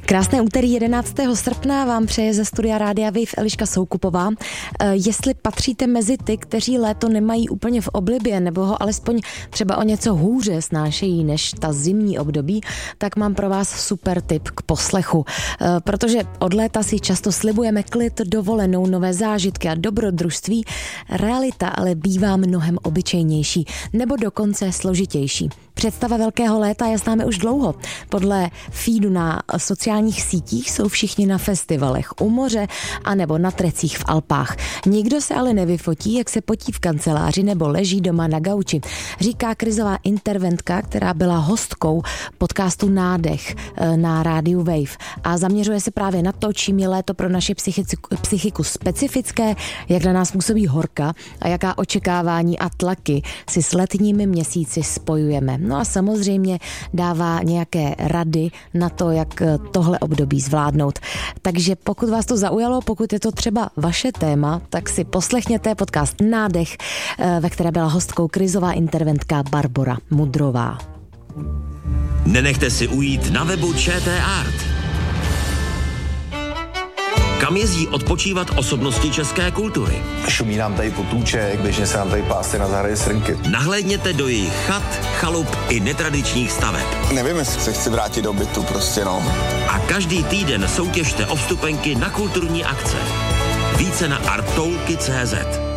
Krásné úterý 11. srpna vám přeje ze studia Rádia Wave Eliška Soukupová. Jestli patříte mezi ty, kteří léto nemají úplně v oblibě, nebo ho alespoň třeba o něco hůře snášejí než ta zimní období, tak mám pro vás super tip k poslechu. Protože od léta si často slibujeme klid, dovolenou, nové zážitky a dobrodružství. Realita ale bývá mnohem obyčejnější, nebo dokonce složitější. Představa velkého léta je známe už dlouho. Podle feedu na sociálních sítích jsou všichni na festivalech, u moře anebo na trecích v Alpách. Nikdo se ale nevyfotí, jak se potí v kanceláři nebo leží doma na gauči. Říká krizová interventka, která byla hostkou podcastu Nádech na rádiu Wave a zaměřuje se právě na to, čím je léto pro naši psychiku specifické, jak na nás působí horka a jaká očekávání a tlaky si s letními měsíci spojujeme. No a samozřejmě dává nějaké rady na to, jak tohle období zvládnout. Takže pokud vás to zaujalo, pokud je to třeba vaše téma, tak si poslechněte podcast Nádech, ve které byla hostkou krizová interventka Barbora Mudrová. Nenechte si ujít na webu ČT Art. Kam jezdí odpočívat osobnosti české kultury? Šumí nám tady potůček, běžně se nám tady pásty na zahradě srnky. Nahlédněte do jejich chat, chalup i netradičních staveb. Nevím, jestli se chci vrátit do bytu, prostě no. A každý týden soutěžte o vstupenky na kulturní akce. Více na arttoulky.cz.